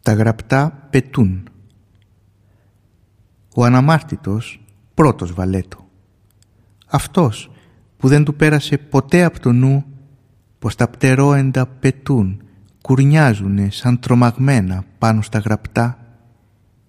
Τα γραπτά πετούν. Ο αναμάρτητος πρώτος βαλέτο. Αυτός που δεν του πέρασε ποτέ από το νου πως τα πτερόεντα πετούν, κουρνιάζουνε σαν τρομαγμένα πάνω στα γραπτά